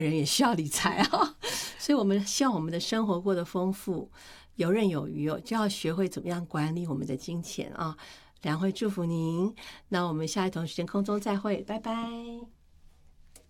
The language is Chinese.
人也需要理财啊，所以我们希望我们的生活过得丰富、游刃有余哦，就要学会怎么样管理我们的金钱啊。良会祝福您，那我们下一同时间空中再会，拜拜。